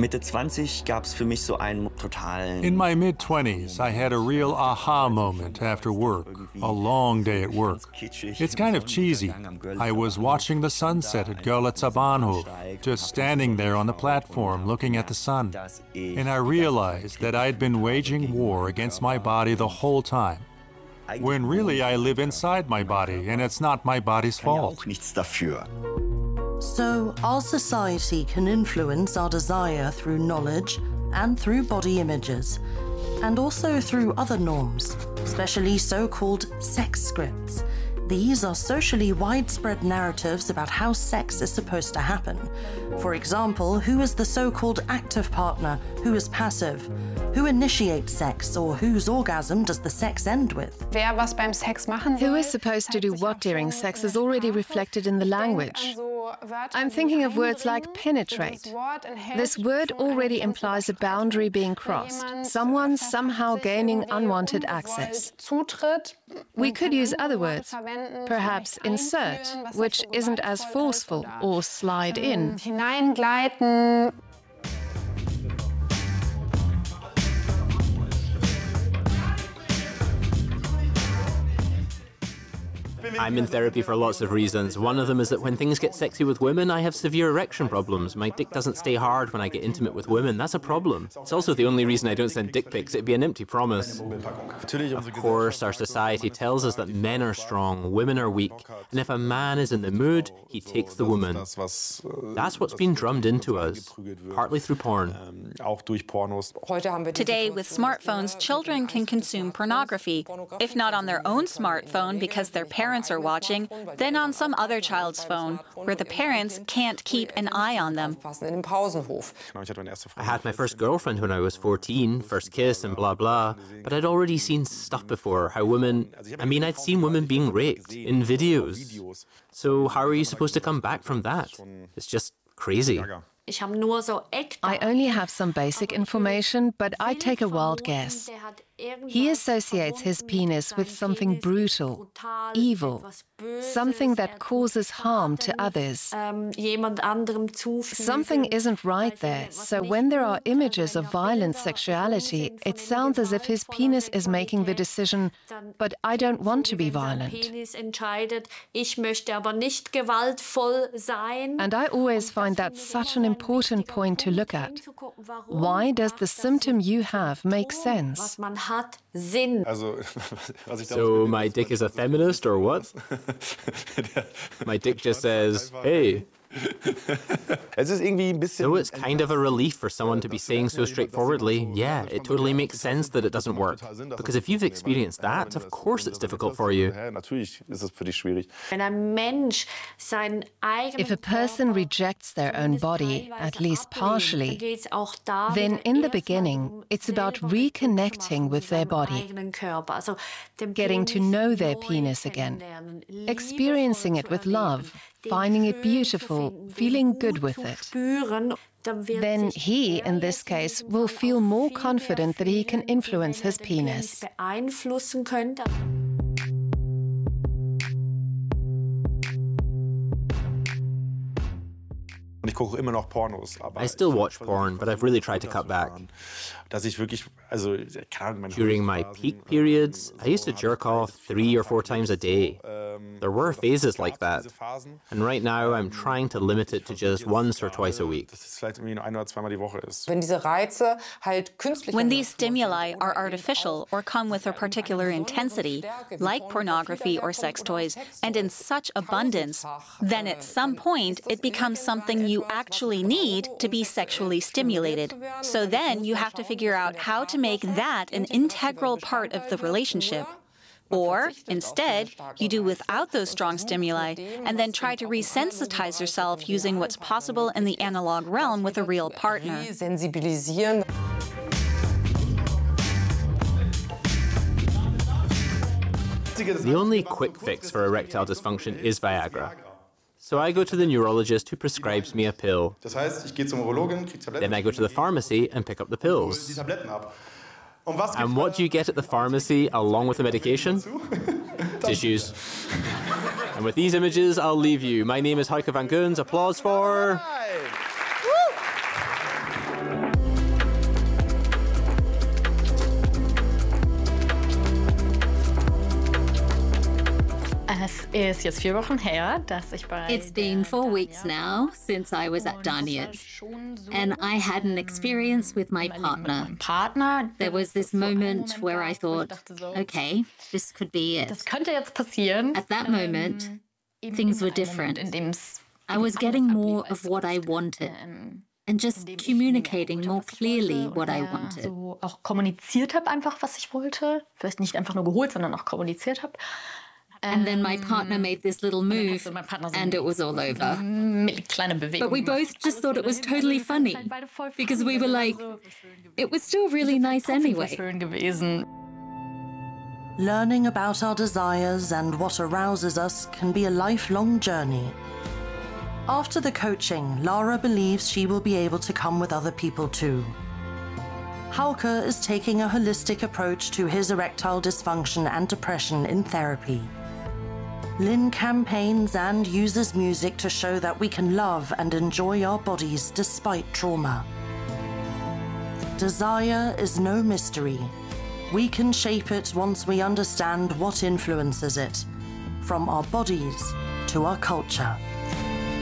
Mitte 20 gab es für mich so einen totalen... In my mid-20s, I had a real aha moment after work, a long day at work. It's kind of cheesy. I was watching the sunset at Görlitzer Bahnhof, just standing there on the platform looking at the sun. And I realized that I'd been waging war against my body the whole time, when really I live inside my body and it's not my body's fault. Nichts dafür. So, our society can influence our desire through knowledge and through body images, and also through other norms, especially so-called sex scripts. These are socially widespread narratives about how sex is supposed to happen. For example, who is the so-called active partner, who is passive, who initiates sex, or whose orgasm does the sex end with? Who is supposed to do what during sex is already reflected in the language. I'm thinking of words like penetrate. This word already implies a boundary being crossed, someone somehow gaining unwanted access. We could use other words, perhaps insert, which isn't as forceful, or slide in. I'm in therapy for lots of reasons. One of them is that when things get sexy with women, I have severe erection problems. My dick doesn't stay hard when I get intimate with women. That's a problem. It's also the only reason I don't send dick pics. It'd be an empty promise. Of course, our society tells us that men are strong, women are weak, and if a man is in the mood, he takes the woman. That's what's been drummed into us, partly through porn. Today, with smartphones, children can consume pornography, if not on their own smartphone because their parents are watching, then on some other child's phone, where the parents can't keep an eye on them. I had my first girlfriend when I was 14, first kiss and blah blah, but I'd already seen stuff before, how women, I'd seen women being raped in videos. So how are you supposed to come back from that? It's just crazy. I only have some basic information, but I take a wild guess. He associates his penis with something brutal, evil, something that causes harm to others. Something isn't right there, so when there are images of violent sexuality, it sounds as if his penis is making the decision, but I don't want to be violent. And I always find that such an important point to look at. Why does the symptom you have make sense? So my dick is a feminist or what? My dick just says, hey. So it's kind of a relief for someone to be saying so straightforwardly, yeah, it totally makes sense that it doesn't work. Because if you've experienced that, of course it's difficult for you. If a person rejects their own body, at least partially, then in the beginning, it's about reconnecting with their body, getting to know their penis again, experiencing it with love, finding it beautiful, feeling good with it. Then he, in this case, will feel more confident that he can influence his penis. I still watch porn, but I've really tried to cut back. During my peak periods, I used to jerk off 3 or 4 times a day. There were phases like that. And right now, I'm trying to limit it to just once or twice a week. When these stimuli are artificial or come with a particular intensity, like pornography or sex toys, and in such abundance, then at some point it becomes something you actually need to be sexually stimulated. So then you have to figure out how to make that an integral part of the relationship. Or, instead, you do without those strong stimuli and then try to resensitize yourself using what's possible in the analog realm with a real partner. The only quick fix for erectile dysfunction is Viagra. So I go to the neurologist who prescribes me a pill. Then I go to the pharmacy and pick up the pills. And what do you get at the pharmacy along with the medication? Tissues. And with these images, I'll leave you. My name is Heike van Goens. Applause for... It's been 4 weeks now since I was at Daniels, and I had an experience with my partner. There was this moment where I thought, okay, this could be it. At that moment, things were different. I was getting more of what I wanted and just communicating more clearly what I wanted. Auch kommuniziert habe einfach, was ich wollte. Vielleicht nicht einfach nur geholt, sondern auch kommuniziert habe. And then my partner made this little move, and it was all over. But we both just thought it was totally funny, because we were like, it was still really nice anyway. Learning about our desires and what arouses us can be a lifelong journey. After the coaching, Lara believes she will be able to come with other people too. Hauke is taking a holistic approach to his erectile dysfunction and depression in therapy. Lynn campaigns and uses music to show that we can love and enjoy our bodies despite trauma. Desire is no mystery. We can shape it once we understand what influences it, from our bodies to our culture.